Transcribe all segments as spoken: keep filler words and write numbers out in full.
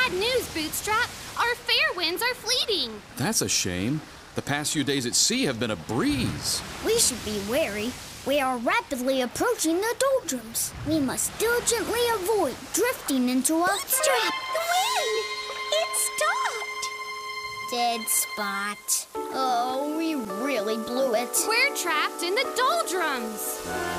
Bad news, Bootstrap. Our fair winds are fleeting. That's a shame. The past few days at sea have been a breeze. We should be wary. We are rapidly approaching the doldrums. We must diligently avoid drifting into a... Bootstrap! The wind! It stopped! Dead spot. Oh, we really blew it. We're trapped in the doldrums.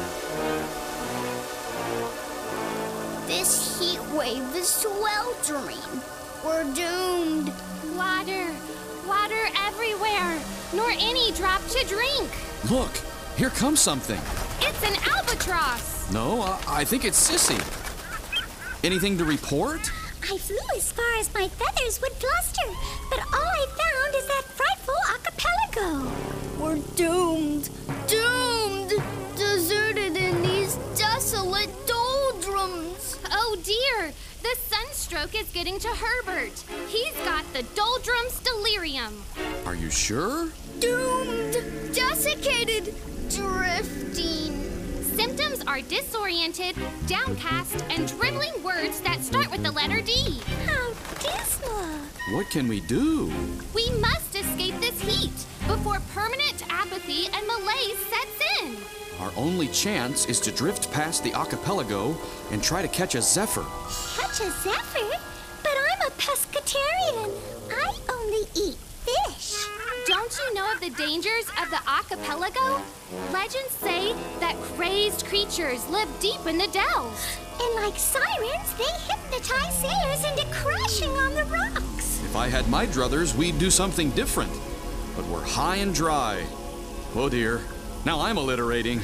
This heat wave is sweltering. We're doomed. Water. Water everywhere. Nor any drop to drink. Look, here comes something. It's an albatross. No, I, I think it's Sissy. Anything to report? I flew as far as my feathers would bluster, but all I found is that frightful archipelago. We're doomed. Doomed. Deserted in these desolate doldrums. Oh dear, the sunstroke is getting to Herbert. He's got the doldrums delirium. Are you sure? Doomed. Desiccated. Drifting. Symptoms are disoriented, downcast, and dribbling words that start with the letter D. How dismal. What can we do? We must escape this heat before permanent apathy and malaise sets in. Our only chance is to drift past the archipelago and try to catch a zephyr. Catch a zephyr? But I'm a pescatarian. I only eat fish. Don't you know of the dangers of the archipelago? Legends say that crazed creatures live deep in the dells. And like sirens, they hypnotize sailors into crashing on the rocks. If I had my druthers, we'd do something different. But we're high and dry. Oh dear, now I'm alliterating.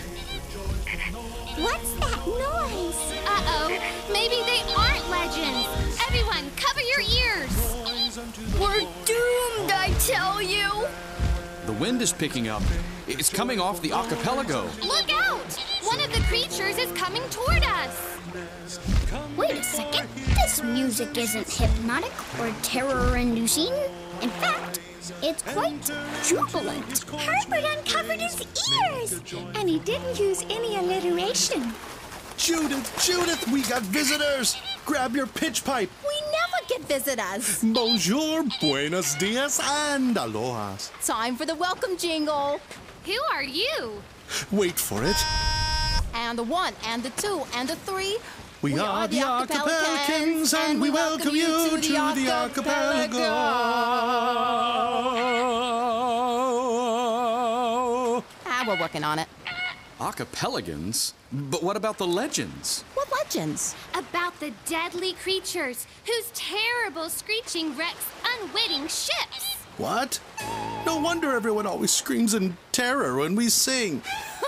What's that noise? Uh-oh, maybe they aren't legends. Everyone, cover your ears. We're doomed, I tell you. The wind is picking up. It's coming off the archipelago. Look out! One of the creatures is coming toward us. Wait a second. This music isn't hypnotic or terror-inducing. In fact, it's quite jubilant. Herbert uncovered his ears, and he didn't use any alliteration. Judith, Judith, we got visitors. Grab your pitch pipe. We never get visitors. Bonjour, buenos dias, and aloha. Time for the welcome jingle. Who are you? Wait for it. And the one, and the two, and the three. We, we are, are the Archipelicans, and we welcome you to, to the archipelago. Ah, we're working on it. Archipelicans? But what about the legends? What legends? About the deadly creatures whose terrible screeching wrecks unwitting ships. What? No wonder everyone always screams in terror when we sing.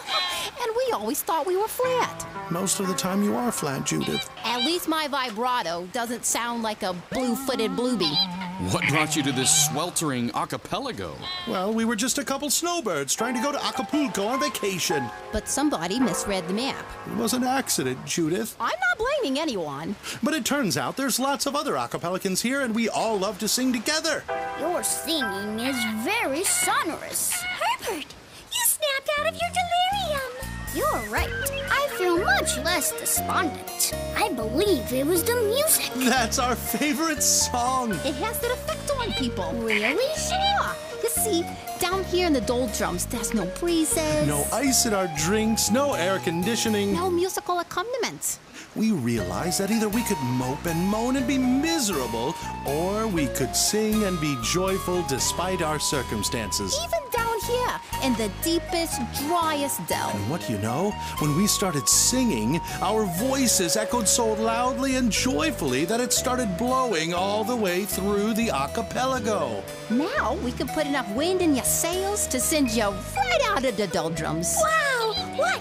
And we always thought we were flat. Most of the time you are flat, Judith. At least my vibrato doesn't sound like a blue-footed bluebee. What brought you to this sweltering archipelago? Well, we were just a couple snowbirds trying to go to Acapulco on vacation. But somebody misread the map. It was an accident, Judith. I'm not blaming anyone. But it turns out there's lots of other Archipelicans here, and we all love to sing together. Your singing is very sonorous. Herbert, you snapped out of your delirium. You're right. I feel much less despondent. I believe it was the music. That's our favorite song. It has that effect on people. Really? Yeah. You see, down here in the doldrums, there's no breezes. No ice in our drinks, no air conditioning. No musical accompaniments. We realized that either we could mope and moan and be miserable, or we could sing and be joyful despite our circumstances. Even down here, in the deepest, driest dell. And what you know, when we started singing, our voices echoed so loudly and joyfully that it started blowing all the way through the archipelago. Now we can put enough wind in your sails to send you right out of the doldrums. Wow, what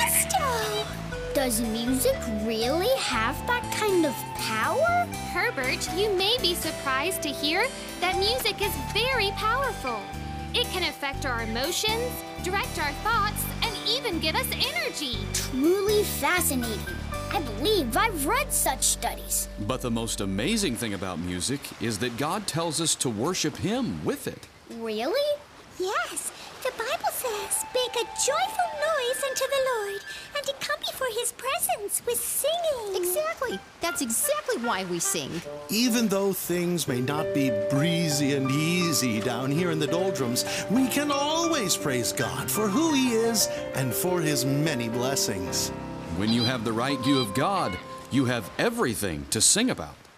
gusto! Does music really have that kind of power? Herbert, you may be surprised to hear that music is very powerful. It can affect our emotions, direct our thoughts, and even give us energy. Truly fascinating. I believe I've read such studies. But the most amazing thing about music is that God tells us to worship Him with it. Really? Yes, The Bible says, make a joyful noise unto the Lord, and to come before his presence with singing. Exactly. That's exactly why we sing. Even though things may not be breezy and easy down here in the doldrums, we can always praise God for who he is and for his many blessings. When you have the right view of God, you have everything to sing about.